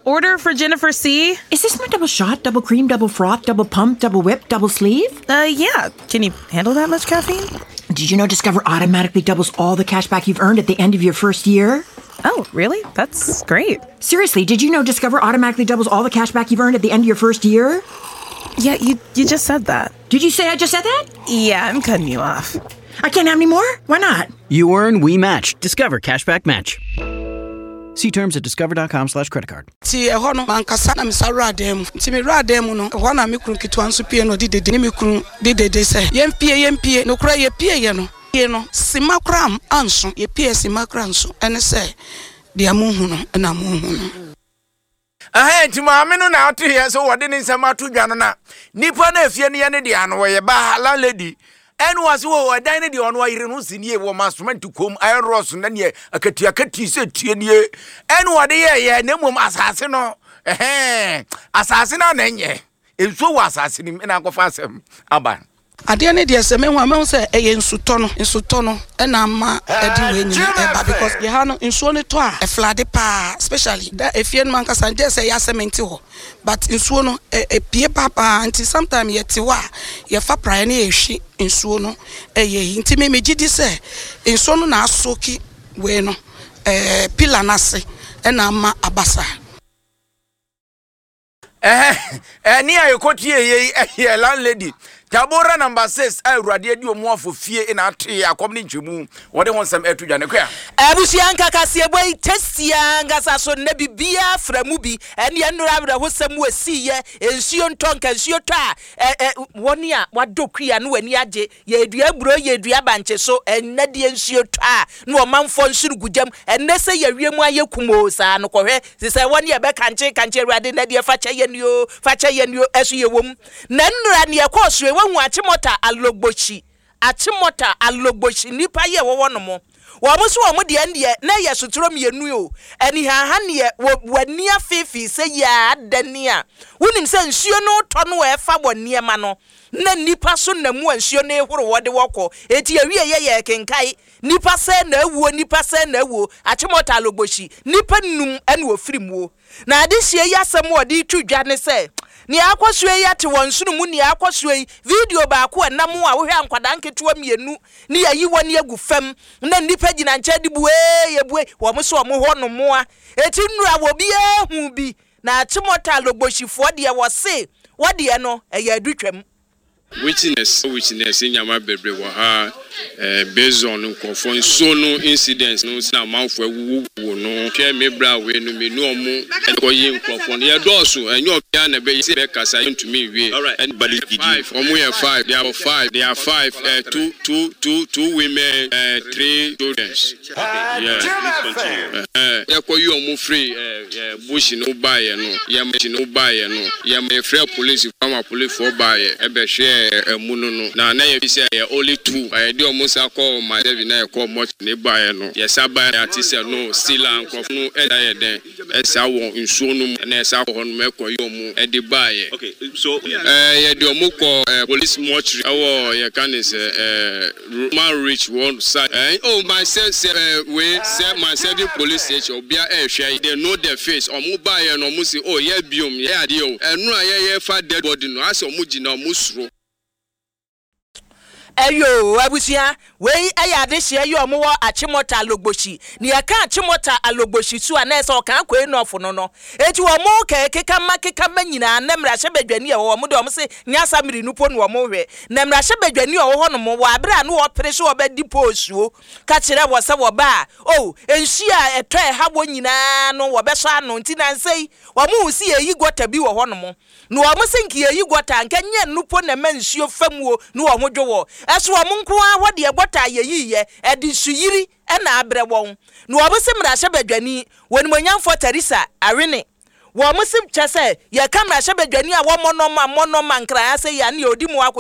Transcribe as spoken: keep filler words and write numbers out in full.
order for Jennifer C. Is this my double shot, double cream, double froth, double pump, double whip, double sleeve? Uh, yeah. Can you handle that much caffeine? Did you know Discover automatically doubles all the cash back you've earned at the end of your first year? Oh, really? That's great. Seriously, did you know Discover automatically doubles all the cash back you've earned at the end of your first year? Yeah, you you just said that. Did you say I just said that? Yeah, I'm cutting you off. I can't have any more? Why not? You earn, we match. Discover Cashback Match. See terms at discover.com slash credit card. Ti eho no mankasa na misara dem. Ti mi ra dem no. Eho na me kru kitwa nso pie no didede. Ni me kru didede se. Yem pie yem pie no kra ye pie ye no. Ye no simakram anso. Ye pie simakram so. Ene se dia munhu no na munhu no. Ah, enti maame no na atu here so wode ni nsema atu dwa no na. Nipa na afie ne ye ne dia no ye ba la lady. Enu wase wo wadan ne de ono ayire no sinie wo masment kom iron rods na ne akatia kati se tie nie enu wade ye ye na mom asase no eh asase na na nye enso wo asase ni na akofa asem aba ade ne de se me hu amon se eye nsuto no nsuto no e na ma edi we nyi eba because ye ha no nsuo ne to a e flade pa especially da efie no mankasa je se ya sementi ho but nsuo no e pie papa anti sometimes ye ti wa ye fa prae na ye hwi nsuo no eye nti me megidi se nsuo no na asoki we no eh pila na se e na ma abasa eh eh ni ayokotie ye ye landlady Tabora number six awurade adi omu afofie ina ate akomni nchemu wode honsam etudwa ne kwa abusianka kase boy testia ngasa so na bibia framu bi ene enura abra hosam wasiye ensuo ntonka ensuo to a woni a wadokua no wani age ye edua buro ye edua banche so enade ensuo to a no manfo nsuru gujam enne se ye wiemu ayekumo sa no kohwe se woni e be kanche kanche awurade na de facha ye nio facha ye nio esu ye wom na nnura ne ekoso hu achimota alogbochi achimota alogbochi nipa ye wo no mo wo mo so wo de ande na ye sotoro mienu o ani ha ha ne wani afefi se ya adania wonim se nsuo no to no e fa bone ma no na nipa so na mu nsuo no ehoro wo de wokọ eti awie ye ye kenkai nipa se na awuo nipa se na awuo achimota alogbochi nipa num ene wo firimuo na ade hie yasem wo de twudwa ne se ni akosue ya te wonsunu mu ni akosue video ba ko enam a wo hwe ankwada nketewa mienu ni yayi woni agu fam na nipa gina nche de buwe ye buwe wo mo so mo ho no moa eti nura wo bi ehu bi na achimota logboshifo de wo se wo de no eya adutwam witness witness nyama bebre wo ha eh based on confirm so no incidents no na manfo ewu no ke me bra we no me no omo ko yin confirm ye dosu enyo obia na be se be kasa ntumi wie and body five omo ye five they are five they are five uh, two two two two women uh, three children yeah eh ye ko yi omo free eh bush no buy no ye no buy no ye me free police from police for buy e be share emuno no na na ye say only two I dey almost call my David na call much ne buy no yes buy artist no still ankof no e da den e sa won nsuo no na e sa ho no me ko yo mu e dey buy okay so eh ye dey omo ko police mortuary awo ye can is eh man reach one side eh oh my say we say my seven police station obia e hwe they know their face omo buy no omo say oh ye biom ye ade o enu aye ye fa dead body no ase omo gina omo suro Eyo abusia we aya de hye yo mo wo achimota alogbochi ni aka achimota alogbochi su anese o kan kwe no fo no no eti wo mo ka keka makeka manyina na mra hye badwani e wo mo de o mo se nyasa miri nupo no mo hwe na mra hye badwani e wo ho no mo wa abra no wo pere so obedi posuo ka kire wo se wo ba oh enhia eto e habo nyina no wo be so ano nti na nsei wo mo si eyi gota bi wo ho no mo no wo mo se nki eyi gota nka nye nupo na mansuo famuo no wo ho dwo eso omunko a wode egota yeyiye edi suyiri e na abre won no obese mra hye badwani woni monyamfo Teresa awene wo musim chese ye kamra hye badwani a wo monoma monoma nkra ya se ya ne odi mu